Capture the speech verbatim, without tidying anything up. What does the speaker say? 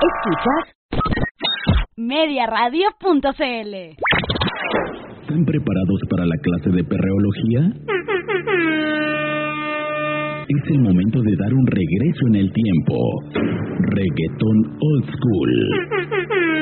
Escuchas Mediaradio punto c l. ¿Están preparados para la clase de perreología? Es el momento de dar un regreso en el tiempo. Reggaetón Old School.